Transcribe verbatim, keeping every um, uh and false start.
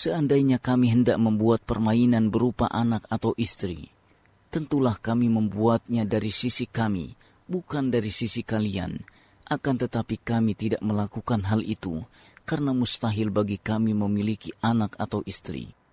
Seandainya kami hendak membuat permainan berupa anak atau istri, tentulah kami membuatnya dari sisi kami, bukan dari sisi kalian. Akan tetapi kami tidak melakukan hal itu, karena mustahil bagi kami memiliki anak atau istri.